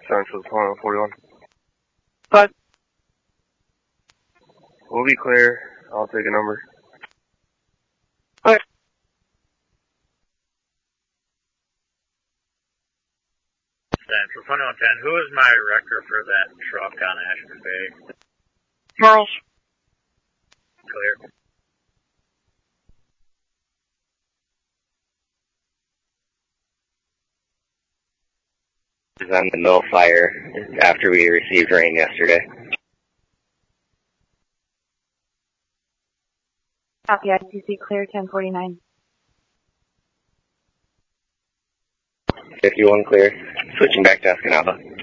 Central 41. Five. We'll be clear. I'll take a number. Okay. Central 2110, who is my wrecker for that truck on Ashford Bay? Charles. Clear. On the mill fire after we received rain yesterday. Copy, ICC clear 1049. 51 clear. Switching back to Escanaba.